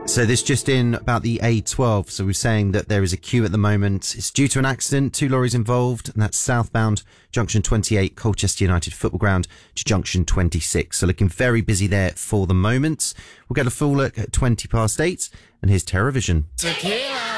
So this just in about the A12. So we're saying that there is a queue at the moment. It's due to an accident, 2 lorries involved, and that's southbound junction 28, Colchester United Football Ground to junction 26. So looking very busy there for the moment. We'll get a full look at 8:20, and here's Terrorvision. Tequila.